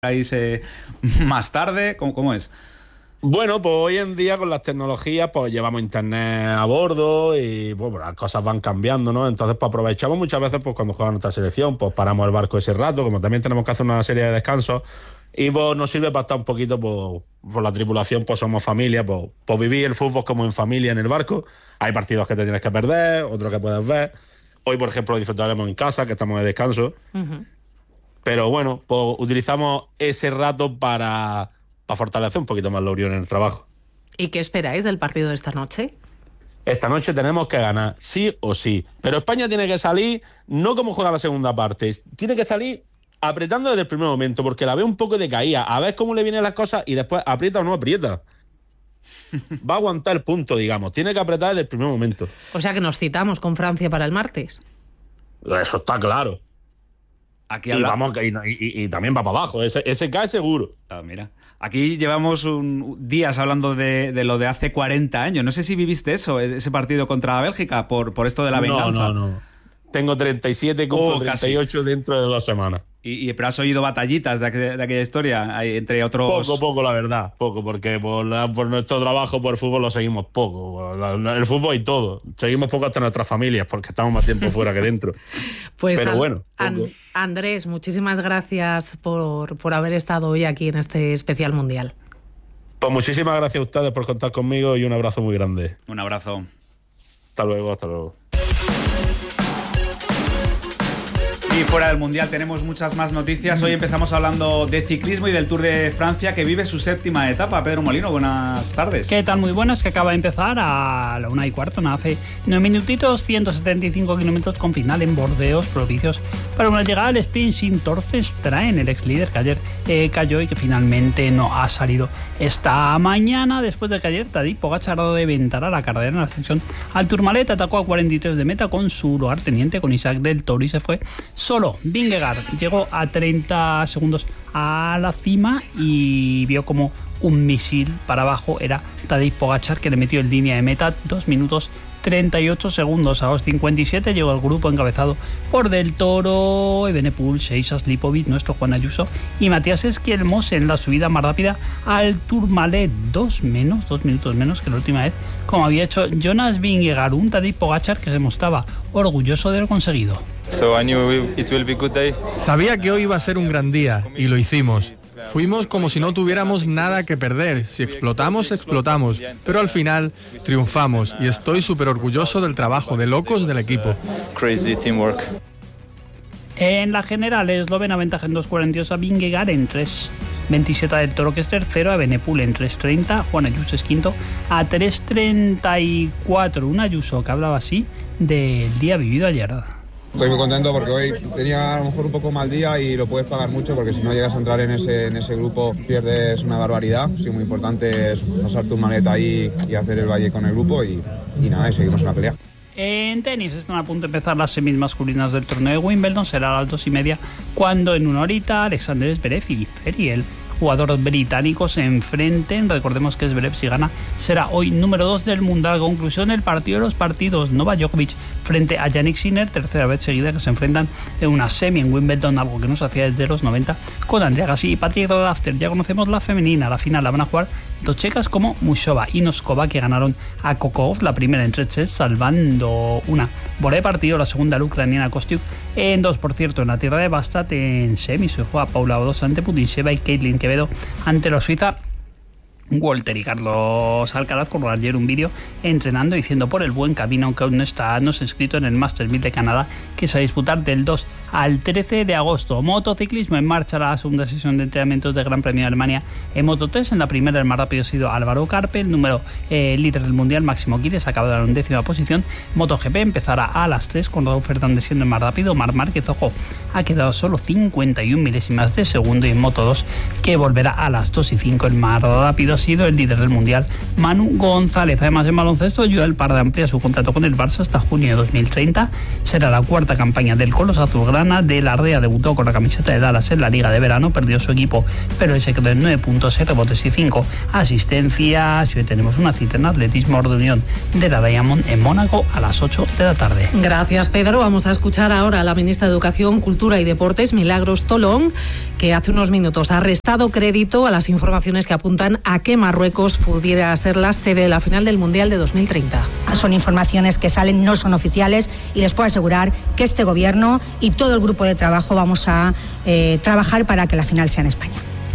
más tarde? ¿Cómo es? Bueno, pues hoy en día con las tecnologías pues llevamos internet a bordo y pues las cosas van cambiando, ¿no? Entonces pues aprovechamos muchas veces pues cuando juega nuestra selección, pues paramos el barco ese rato, como también tenemos que hacer una serie de descansos y pues nos sirve para estar un poquito por la tripulación, pues somos familia, pues vivir el fútbol como en familia en el barco. Hay partidos que te tienes que perder, otros que puedes ver. Hoy, por ejemplo, disfrutaremos en casa, que estamos de descanso. Uh-huh. Pero bueno, pues utilizamos ese rato para fortalecer un poquito más la unión en el trabajo. ¿Y qué esperáis del partido de esta noche? Esta noche tenemos que ganar, sí o sí. Pero España tiene que salir, no como juega la segunda parte, tiene que salir apretando desde el primer momento, porque la veo un poco decaída, a ver cómo le vienen las cosas y después aprieta o no aprieta. Va a aguantar el punto, digamos. Tiene que apretar desde el primer momento. O sea que nos citamos con Francia para el martes. Eso está claro. Aquí y vamos y también va para abajo. Ese cae seguro. Ah, mira. Aquí llevamos días hablando de lo de hace 40 años. No sé si viviste eso, ese partido contra Bélgica, por esto de la venganza. No. Tengo 37, cumplo 38 casi. Dentro de 2 semanas. ¿Pero has oído batallitas de aquella historia? Entre otros... Poco, la verdad. Poco, porque por nuestro trabajo, por el fútbol, lo seguimos poco. El fútbol y todo. Seguimos poco hasta nuestras familias, porque estamos más tiempo fuera que dentro. Pues pero bueno. Andrés, muchísimas gracias por haber estado hoy aquí en este especial mundial. Pues muchísimas gracias a ustedes por contar conmigo y un abrazo muy grande. Un abrazo. Hasta luego. Y fuera del Mundial tenemos muchas más noticias. Hoy empezamos hablando de ciclismo y del Tour de Francia, que vive su 7ª etapa. Pedro Molino, buenas tardes. ¿Qué tal? Muy buenas, que acaba de empezar a la 1:15, hace 9 minutitos, 175 kilómetros con final en Bordeos, propicios para una llegada al sprint sin torces. Traen el ex líder que ayer cayó y que finalmente no ha salido esta mañana, después de que ayer Tadej Pogačar de Ventara la carrera en la ascensión al Tourmalet, atacó a 43 de meta con su lugarteniente, con Isaac del Toro, y se fue solo. Vingegaard llegó a 30 segundos a la cima y vio como un misil para abajo era Tadej Pogačar, que le metió en línea de meta 2 minutos 38 segundos. A los 57 llegó el grupo encabezado por Del Toro, Evenepoel, Seixas, Slipovic, nuestro Juan Ayuso y Matías Esquielmos en la subida más rápida al Tourmalet. 2 minutos menos que la última vez, como había hecho Jonas Vingegaard, un Tadej Pogačar que se mostraba orgulloso de lo conseguido. Sabía que hoy iba a ser un gran día y lo hicimos. Fuimos como si no tuviéramos nada que perder. Si explotamos, explotamos. Pero al final triunfamos y estoy súper orgulloso del trabajo de locos del equipo. Crazy teamwork. En la general, eslovena ventaja en 2:42 a Vingegaard, en 3:27 Del Toro, que es tercero, a Evenepoel en 3:30, Juan Ayuso es quinto a 3:34. Un Ayuso que hablaba así del día vivido ayer. Estoy muy contento porque hoy tenía a lo mejor un poco mal día y lo puedes pagar mucho, porque si no llegas a entrar en ese grupo pierdes una barbaridad. Sí, muy importante es pasar tu maleta ahí y hacer el valle con el grupo y nada, y seguimos en la pelea. En tenis están a punto de empezar las semis masculinas del torneo de Wimbledon. Será a las 2:30 cuando en una horita Alexander Zverev y Feriel, jugador británico, se enfrenten. Recordemos que Zverev, si gana, será hoy número 2 del mundo. A conclusión del partido de los partidos, Novak Djokovic frente a Jannik Sinner, tercera vez seguida que se enfrentan en una semi en Wimbledon, algo que no se hacía desde los 90, con Andrea Gassi y Patrick Rodafter. Ya conocemos la femenina, la final la van a jugar dos checas como Mushova y Noskova, que ganaron a Kokov la primera en 3 sets, salvando una bola de partido. La segunda, la ucraniana Kostyuk en 2. Por cierto, en la tierra de Bastat, en semis se juega Paula Badosa ante Putintseva y Caitlin Quevedo ante la suiza Walter y Carlos Alcaraz. Con ayer un vídeo entrenando, diciendo por el buen camino, aunque aún no se ha inscrito en el Masters 1000 de Canadá, que se va a disputar del 2 al 13 de agosto. Motociclismo, en marcha la segunda sesión de entrenamientos del Gran Premio de Alemania en Moto3. En la primera, el más rápido ha sido Álvaro Carpe, el número líder del mundial, Máximo Quiles, acaba de dar en 10ª posición. MotoGP empezará a las 3 con Raúl Fernández siendo el más rápido. Marc Márquez, ojo, ha quedado solo 51 milésimas de segundo, y en Moto2, que volverá a las 2:05, el más rápido ha sido el líder del mundial, Manu González. Además, en baloncesto, Joel Parda amplía su contrato con el Barça hasta junio de 2030. Será la 4ª campaña del Colos Azulgrana azulgrana de la Rea debutó con la camiseta de Dallas en la Liga de Verano, perdió su equipo, pero se quedó en 9 puntos, 6 rebotes y 5 asistencias. Y hoy tenemos una cita en atletismo de Unión de la Diamond en Mónaco a las 8 de la tarde. Gracias, Pedro. Vamos a escuchar ahora a la ministra de Educación, Cultura y Deportes, Milagros Tolón, que hace unos minutos ha restado crédito a las informaciones que apuntan a que Marruecos pudiera ser la sede de la final del Mundial de 2030. Son informaciones que salen, no son oficiales, y les puedo asegurar que este gobierno y todo el grupo de trabajo vamos a trabajar para que la final sea en España.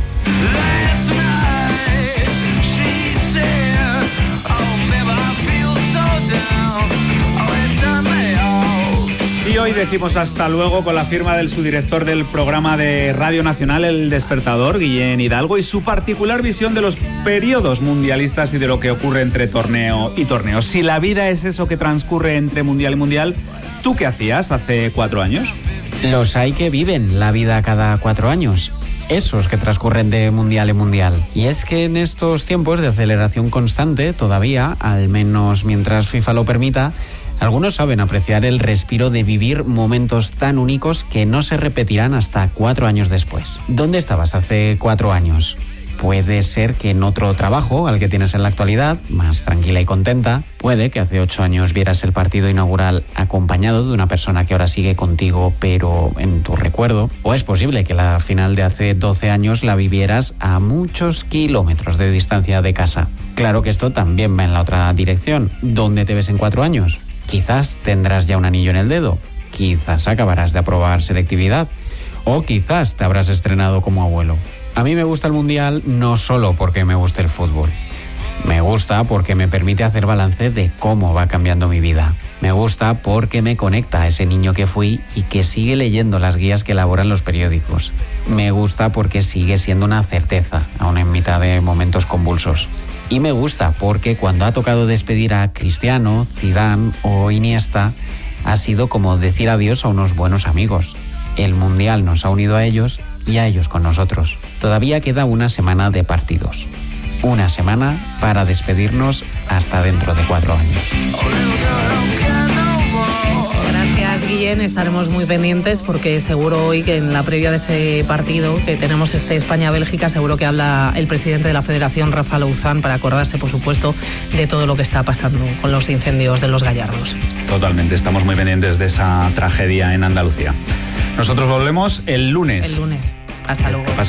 Y hoy decimos hasta luego con la firma del subdirector del programa de Radio Nacional El Despertador, Guillén Hidalgo, y su particular visión de los periodos mundialistas y de lo que ocurre entre torneo y torneo. Si la vida es eso que transcurre entre mundial y mundial, ¿tú qué hacías hace 4 años? Los hay que viven la vida cada 4 años. Esos que transcurren de mundial en mundial. Y es que en estos tiempos de aceleración constante, todavía, al menos mientras FIFA lo permita, algunos saben apreciar el respiro de vivir momentos tan únicos que no se repetirán hasta 4 años después. ¿Dónde estabas hace 4 años? Puede ser que en otro trabajo al que tienes en la actualidad, más tranquila y contenta. Puede que hace 8 años vieras el partido inaugural acompañado de una persona que ahora sigue contigo, pero en tu recuerdo. O es posible que la final de hace 12 años la vivieras a muchos kilómetros de distancia de casa. Claro que esto también va en la otra dirección. ¿Dónde te ves en 4 años? Quizás tendrás ya un anillo en el dedo, quizás acabarás de aprobar selectividad o quizás te habrás estrenado como abuelo. A mí me gusta el Mundial no solo porque me gusta el fútbol. Me gusta porque me permite hacer balance de cómo va cambiando mi vida. Me gusta porque me conecta a ese niño que fui y que sigue leyendo las guías que elaboran los periódicos. Me gusta porque sigue siendo una certeza, aún en mitad de momentos convulsos. Y me gusta porque cuando ha tocado despedir a Cristiano, Zidane o Iniesta, ha sido como decir adiós a unos buenos amigos. El Mundial nos ha unido a ellos y a ellos con nosotros. Todavía queda una semana de partidos. Una semana para despedirnos hasta dentro de 4 años. Gracias, Guillén. Estaremos muy pendientes porque seguro hoy que en la previa de ese partido que tenemos España-Bélgica, seguro que habla el presidente de la Federación, Rafa Louzán, para acordarse, por supuesto, de todo lo que está pasando con los incendios de los Gallardos. Totalmente, estamos muy pendientes de esa tragedia en Andalucía. Nosotros volvemos el lunes. El lunes. Hasta luego.